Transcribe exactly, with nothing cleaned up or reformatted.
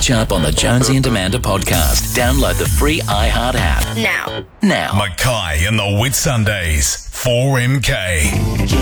catch up on the Jonesy and Amanda podcast. Download the free iHeart app. Now. Now. Mackay and the Whitsundays. four M K.